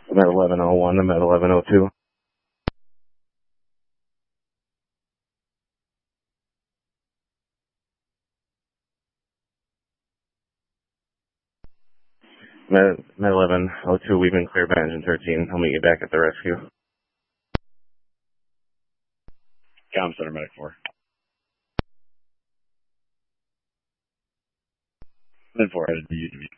I'm at 1101. I'm at 1102. I'm at 1102. We've been cleared by engine 13. I'll meet you back at the rescue. Com Center Medic 4. Then 4 headed to UTV.